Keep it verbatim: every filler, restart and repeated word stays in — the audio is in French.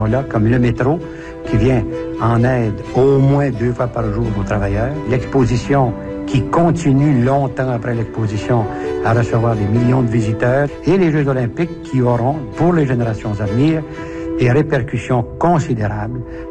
Là, comme le métro, qui vient en aide au moins deux fois par jour aux travailleurs. L'exposition qui continue longtemps après l'exposition à recevoir des millions de visiteurs. Et les Jeux olympiques qui auront, pour les générations à venir, des répercussions considérables